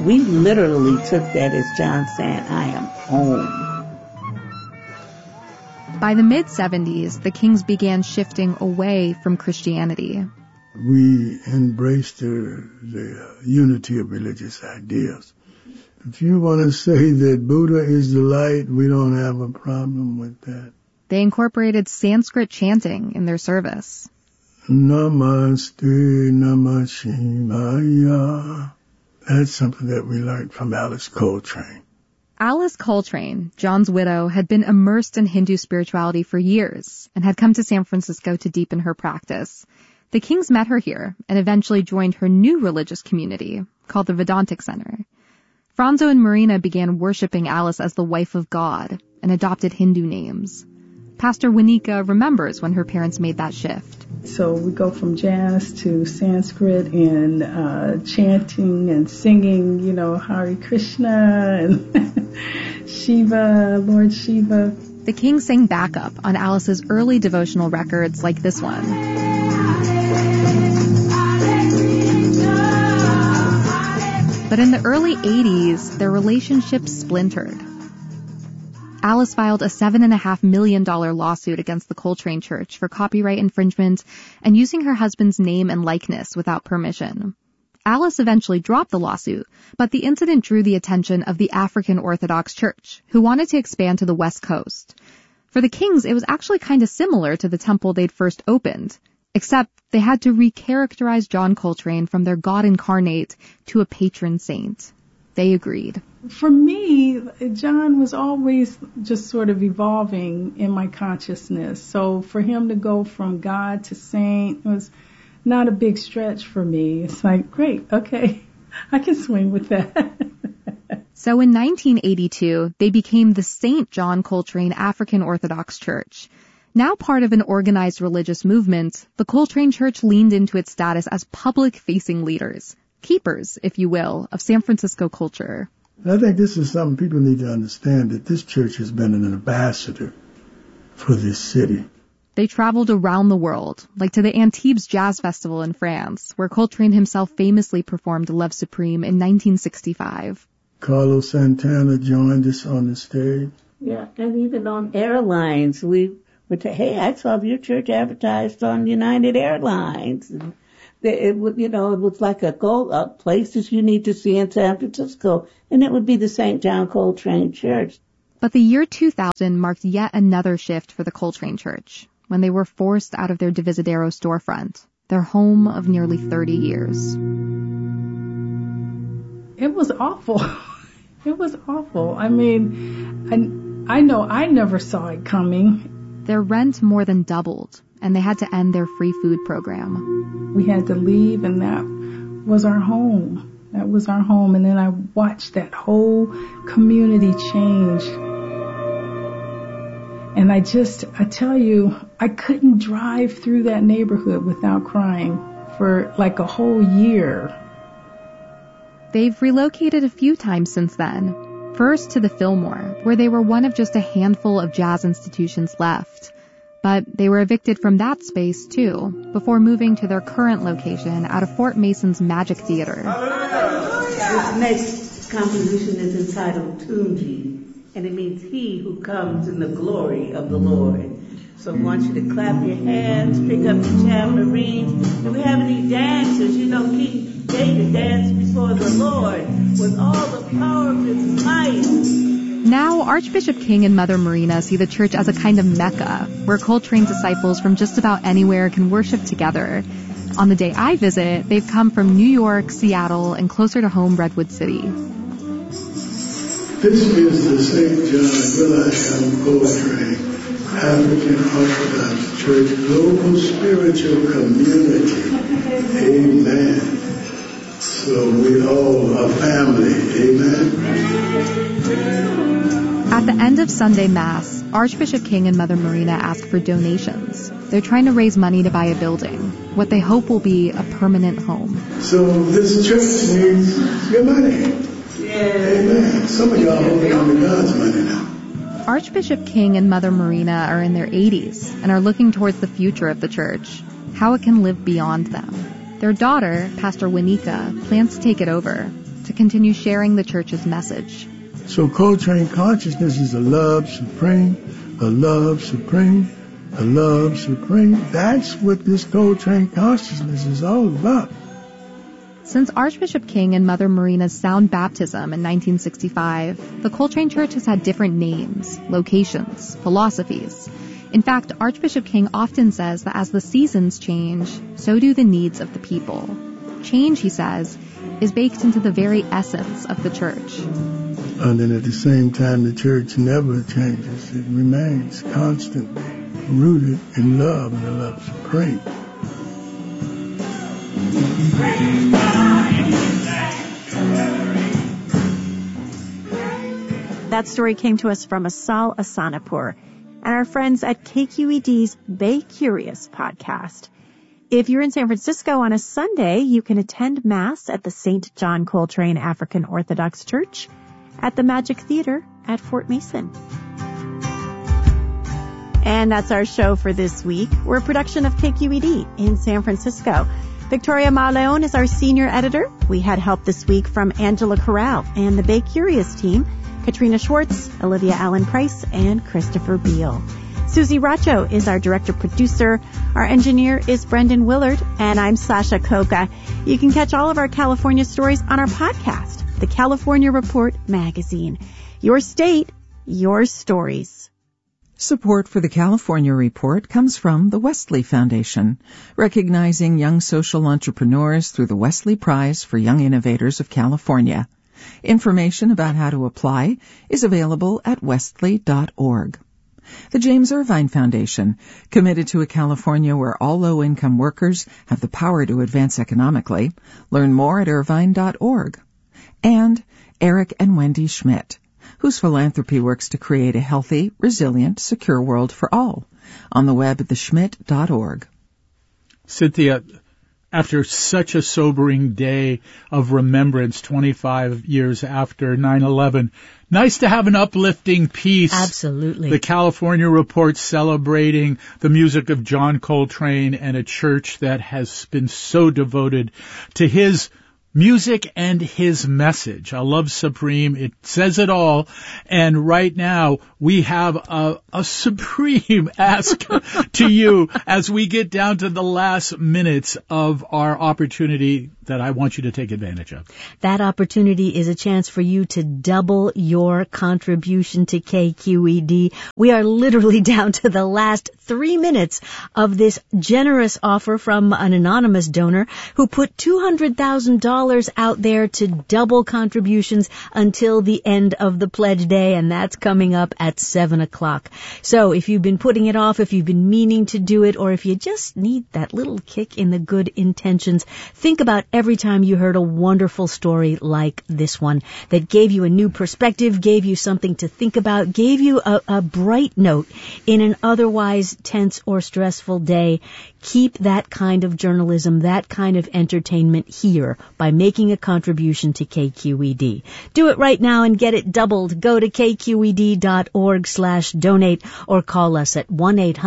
We literally took that as John saying, I am home. By the mid-70s, the Kings began shifting away from Christianity. We embraced the unity of religious ideas. If you want to say that Buddha is the light, we don't have a problem with that. They incorporated Sanskrit chanting in their service. Namaste, Namah Shivaya. That's something that we learned from Alice Coltrane. Alice Coltrane, John's widow, had been immersed in Hindu spirituality for years and had come to San Francisco to deepen her practice. The Kings met her here and eventually joined her new religious community called the Vedantic Center. Franzo and Marina began worshiping Alice as the wife of God and adopted Hindu names. Pastor Winika remembers when her parents made that shift. So we go from jazz to Sanskrit and chanting and singing, Hare Krishna and Shiva, Lord Shiva. The Kings sang backup on Alice's early devotional records like this one. But in the early 80s, their relationship splintered. Alice filed a $7.5 million lawsuit against the Coltrane Church for copyright infringement and using her husband's name and likeness without permission. Alice eventually dropped the lawsuit, but the incident drew the attention of the African Orthodox Church, who wanted to expand to the West Coast. For the Kings, it was actually kind of similar to the temple they'd first opened, except they had to recharacterize John Coltrane from their God incarnate to a patron saint. They agreed. For me, John was always just sort of evolving in my consciousness. So for him to go from God to saint was not a big stretch for me. It's like, great, okay, I can swing with that. So in 1982, they became the St. John Coltrane African Orthodox Church. Now part of an organized religious movement, the Coltrane Church leaned into its status as public-facing leaders, keepers, if you will, of San Francisco culture. I think this is something people need to understand, that this church has been an ambassador for this city. They traveled around the world, like to the Antibes Jazz Festival in France, where Coltrane himself famously performed Love Supreme in 1965. Carlos Santana joined us on the stage. Yeah, and even on airlines, we would say, hey, I saw your church advertised on United Airlines. And it was like places you need to see in San Francisco, and it would be the St. John Coltrane Church. But the year 2000 marked yet another shift for the Coltrane Church, when they were forced out of their Divisadero storefront, their home of nearly 30 years. It was awful. It was awful. I mean, I know I never saw it coming. Their rent more than doubled, and they had to end their free food program. We had to leave, and that was our home. That was our home. And then I watched that whole community change. And I tell you, I couldn't drive through that neighborhood without crying for like a whole year. They've relocated a few times since then. First to the Fillmore, where they were one of just a handful of jazz institutions left. But they were evicted from that space, too, before moving to their current location out of Fort Mason's Magic Theater. This next composition is entitled Tunji, and it means he who comes in the glory of the Lord. So I want you to clap your hands, pick up your tambourine. If we have any dancers, King David danced before the Lord with all the power of his might. Now, Archbishop King and Mother Marina see the church as a kind of Mecca, where Coltrane disciples from just about anywhere can worship together. On the day I visit, they've come from New York, Seattle, and closer to home, Redwood City. This is the St. John Wilhelm Coltrane African Orthodox Church Global Spiritual Community. Amen. So we all are family. Amen. At the end of Sunday Mass, Archbishop King and Mother Marina ask for donations. They're trying to raise money to buy a building, what they hope will be a permanent home. So this church needs your money. Amen. Some of y'all holding on to God's money now. Archbishop King and Mother Marina are in their 80s and are looking towards the future of the church, how it can live beyond them. Their daughter, Pastor Winika, plans to take it over. to continue sharing the church's message. So Coltrane consciousness is a love supreme, a love supreme, a love supreme. That's what this Coltrane consciousness is all about. Since Archbishop King and Mother Marina's sound baptism in 1965, the Coltrane Church has had different names, locations, philosophies. In fact, Archbishop King often says that as the seasons change, so do the needs of the people. Change, he says, is baked into the very essence of the church. And then at the same time, the church never changes. It remains constantly rooted in love and the love supreme. That story came to us from Asal Asanapur and our friends at KQED's Bay Curious podcast. If you're in San Francisco on a Sunday, you can attend Mass at the St. John Coltrane African Orthodox Church at the Magic Theater at Fort Mason. And that's our show for this week. We're a production of KQED in San Francisco. Victoria Mauleon is our senior editor. We had help this week from Angela Corral and the Bay Curious team, Katrina Schwartz, Olivia Allen-Price, and Christopher Beal. Susie Racho is our director-producer. Our engineer is Brendan Willard, and I'm Sasha Coca. You can catch all of our California stories on our podcast, The California Report Magazine. Your state, your stories. Support for the California Report comes from the Wesley Foundation, recognizing young social entrepreneurs through the Wesley Prize for Young Innovators of California. Information about how to apply is available at wesley.org. The James Irvine Foundation, committed to a California where all low-income workers have the power to advance economically. Learn more at irvine.org. And Eric and Wendy Schmidt, whose philanthropy works to create a healthy, resilient, secure world for all. On the web at theschmidt.org. Cynthia, after such a sobering day of remembrance 25 years after 9/11, nice to have an uplifting piece. Absolutely. The California Report celebrating the music of John Coltrane and a church that has been so devoted to his music and his message. A love supreme. It says it all. And right now we have a supreme ask to you as we get down to the last minutes of our opportunity that I want you to take advantage of. That opportunity is a chance for you to double your contribution to KQED. We are literally down to the last 3 minutes of this generous offer from an anonymous donor who put $200,000 out there to double contributions until the end of the pledge day, and that's coming up at 7 o'clock. So if you've been putting it off, if you've been meaning to do it, or if you just need that little kick in the good intentions, think about every time you heard a wonderful story like this one that gave you a new perspective, gave you something to think about, gave you a bright note in an otherwise tense or stressful day. Keep that kind of journalism, that kind of entertainment here by making a contribution to KQED. Do it right now and get it doubled. Go to kqed.org/donate or call us at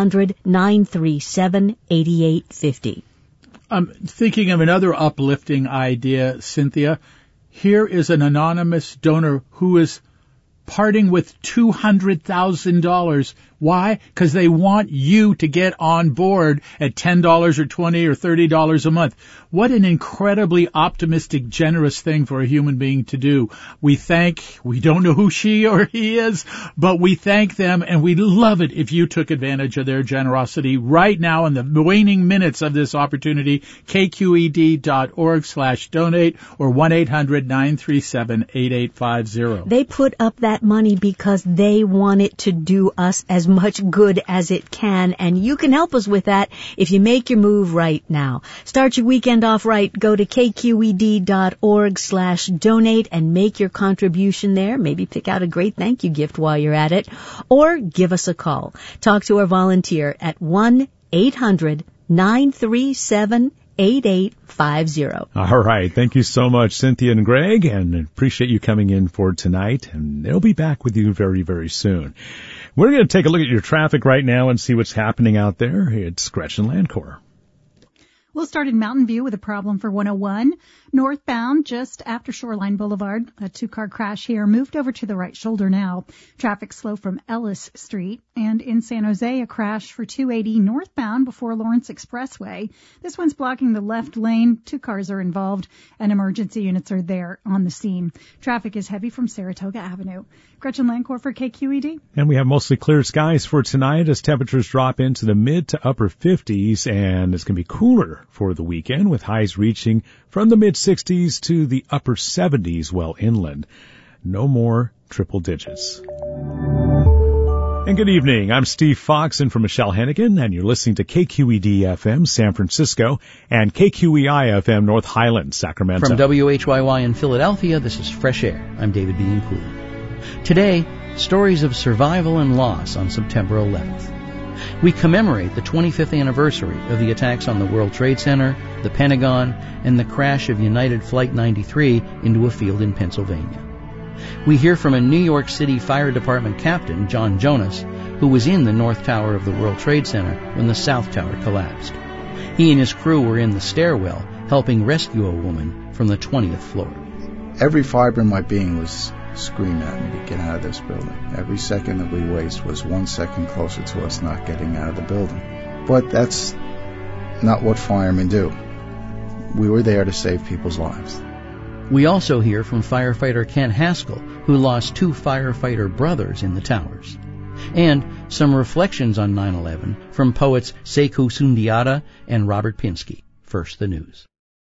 1-800-937-8850. I'm thinking of another uplifting idea, Cynthia. Here is an anonymous donor who is parting with $200,000. Why? Because they want you to get on board at $10 or $20 or $30 a month. What an incredibly optimistic, generous thing for a human being to do. We don't know who she or he is, but we thank them, and we'd love it if you took advantage of their generosity right now in the waning minutes of this opportunity. KQED.org/donate or 1-800-937-8850. They put up that money because they want it to do us as much good as it can, and you can help us with that if you make your move right now. Start your weekend off right. Go to kqed.org/donate and make your contribution there. Maybe pick out a great thank you gift while you're at it, or give us a call. Talk to our volunteer at 1-800-937-8850. All right. Thank you so much, Cynthia and Greg, and appreciate you coming in for tonight. And they'll be back with you very, very soon. We're going to take a look at your traffic right now and see what's happening out there. It's Gretchen Landcore. We'll start in Mountain View with a problem for 101. Northbound, just after Shoreline Boulevard, a two-car crash here. Moved over to the right shoulder now. Traffic slow from Ellis Street. And in San Jose, a crash for 280 northbound before Lawrence Expressway. This one's blocking the left lane. Two cars are involved, and emergency units are there on the scene. Traffic is heavy from Saratoga Avenue. Gretchen Lancourt for KQED. And we have mostly clear skies for tonight as temperatures drop into the mid to upper 50s, and it's going to be cooler for the weekend with highs reaching from the mid 60s to the upper 70s well inland. No more triple digits. And good evening. I'm Steve Fox in for Michelle Hennigan, and you're listening to KQED-FM San Francisco and KQEI-FM North Highlands, Sacramento. From WHYY in Philadelphia, this is Fresh Air. I'm David Bianculli. Today, stories of survival and loss on September 11th. We commemorate the 25th anniversary of the attacks on the World Trade Center, the Pentagon, and the crash of United Flight 93 into a field in Pennsylvania. We hear from a New York City Fire Department captain, John Jonas, who was in the North Tower of the World Trade Center when the South Tower collapsed. He and his crew were in the stairwell helping rescue a woman from the 20th floor. Every fiber in my being was screaming at me to get out of this building. Every second that we waste was 1 second closer to us not getting out of the building. But that's not what firemen do. We were there to save people's lives. We also hear from firefighter Ken Haskell, who lost two firefighter brothers in the towers. And some reflections on 9/11 from poets Sekou Sundiata and Robert Pinsky. First, the news.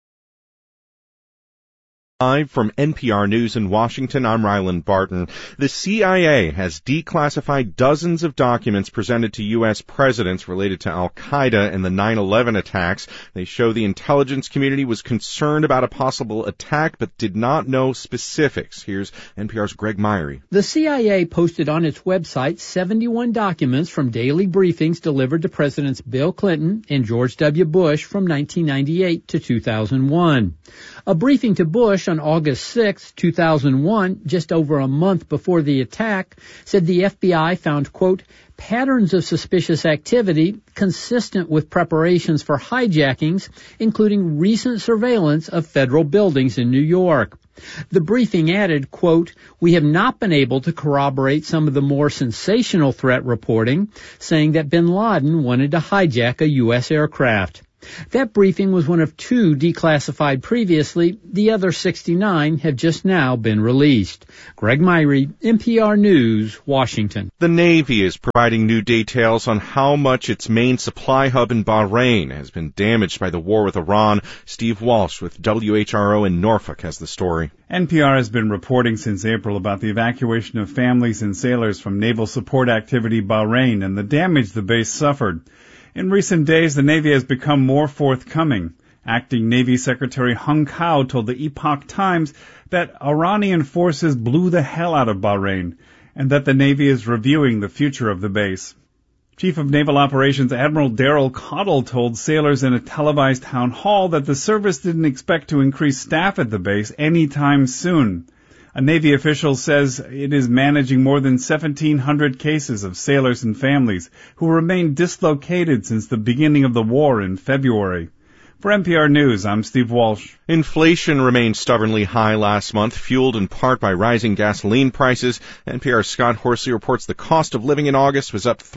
Live from NPR News in Washington, I'm Ryland Barton. The CIA has declassified dozens of documents presented to U.S. presidents related to Al-Qaeda and the 9/11 attacks. They show the intelligence community was concerned about a possible attack but did not know specifics. Here's NPR's Greg Myrie. The CIA posted on its website 71 documents from daily briefings delivered to Presidents Bill Clinton and George W. Bush from 1998 to 2001. A briefing to Bush on August 6, 2001, just over a month before the attack, said the FBI found, quote, patterns of suspicious activity consistent with preparations for hijackings, including recent surveillance of federal buildings in New York. The briefing added, quote, we have not been able to corroborate some of the more sensational threat reporting, saying that bin Laden wanted to hijack a U.S. aircraft. That briefing was one of two declassified previously. The other 69 have just now been released. Greg Myrie, NPR News, Washington. The Navy is providing new details on how much its main supply hub in Bahrain has been damaged by the war with Iran. Steve Walsh with WHRO in Norfolk has the story. NPR has been reporting since April about the evacuation of families and sailors from Naval Support Activity Bahrain and the damage the base suffered. In recent days, the Navy has become more forthcoming. Acting Navy Secretary Hung Kao told the Epoch Times that Iranian forces blew the hell out of Bahrain and that the Navy is reviewing the future of the base. Chief of Naval Operations Admiral Daryl Cottle told sailors in a televised town hall that the service didn't expect to increase staff at the base anytime soon. A Navy official says it is managing more than 1,700 cases of sailors and families who remain dislocated since the beginning of the war in February. For NPR News, I'm Steve Walsh. Inflation remained stubbornly high last month, fueled in part by rising gasoline prices. NPR's Scott Horsley reports the cost of living in August was up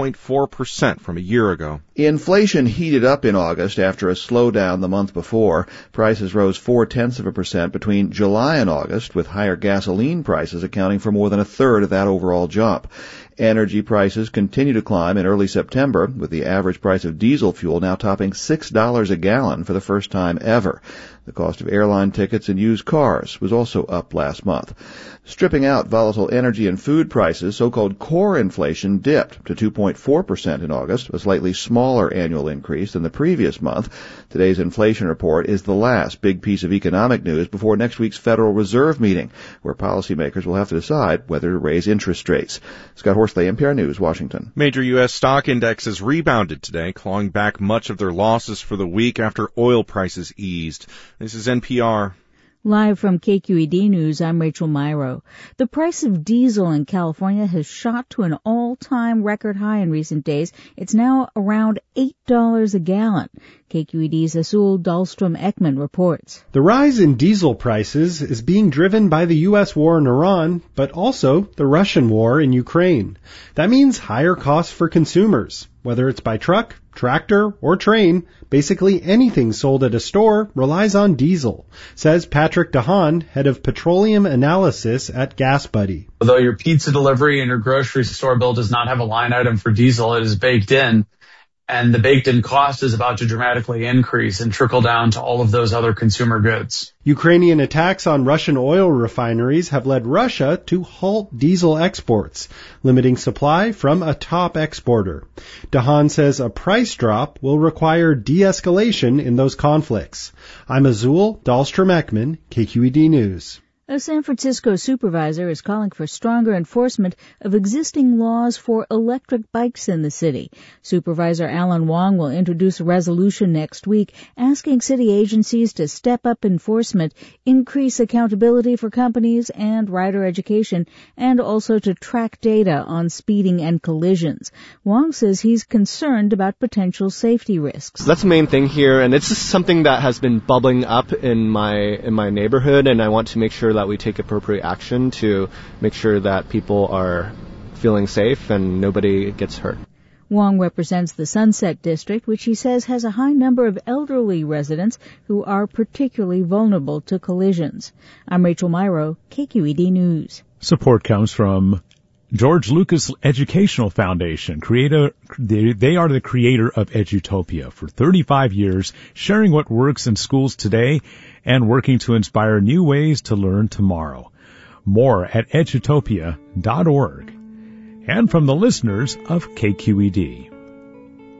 3.4% from a year ago. Inflation heated up in August after a slowdown the month before. Prices rose 0.4% between July and August, with higher gasoline prices accounting for more than a third of that overall jump. Energy prices continue to climb in early September, with the average price of diesel fuel now topping $6 a gallon for the first time ever. The cost of airline tickets and used cars was also up last month. Stripping out volatile energy and food prices, so-called core inflation dipped to 2.4% in August, a slightly smaller annual increase than the previous month. Today's inflation report is the last big piece of economic news before next week's Federal Reserve meeting, where policymakers will have to decide whether to raise interest rates. Scott Horsley, NPR News, Washington. Major U.S. stock indexes rebounded today, clawing back much of their losses for the week after oil prices eased. This is NPR. Live from KQED News, I'm Rachel Myrow. The price of diesel in California has shot to an all-time record high in recent days. It's now around $8 a gallon. KQED's Azul Dahlstrom-Ekman reports. The rise in diesel prices is being driven by the U.S. war in Iran, but also the Russian war in Ukraine. That means higher costs for consumers. Whether it's by truck, tractor, or train, basically anything sold at a store relies on diesel, says Patrick DeHaan, head of petroleum analysis at GasBuddy. Although your pizza delivery and your grocery store bill does not have a line item for diesel, it is baked in. And the baked-in cost is about to dramatically increase and trickle down to all of those other consumer goods. Ukrainian attacks on Russian oil refineries have led Russia to halt diesel exports, limiting supply from a top exporter. DeHaan says a price drop will require de-escalation in those conflicts. I'm Azul Dahlstrom-Ekman, KQED News. A San Francisco supervisor is calling for stronger enforcement of existing laws for electric bikes in the city. Supervisor Alan Wong will introduce a resolution next week asking city agencies to step up enforcement, increase accountability for companies and rider education, and also to track data on speeding and collisions. Wong says he's concerned about potential safety risks. That's the main thing here, and it's just something that has been bubbling up in my neighborhood, and I want to make sure that we take appropriate action to make sure that people are feeling safe and nobody gets hurt. Wong represents the Sunset District, which he says has a high number of elderly residents who are particularly vulnerable to collisions. I'm Rachel Myrow, KQED News. Support comes from George Lucas Educational Foundation. They are the creator of Edutopia for 35 years, sharing what works in schools today and working to inspire new ways to learn tomorrow. More at edutopia.org. And from the listeners of KQED.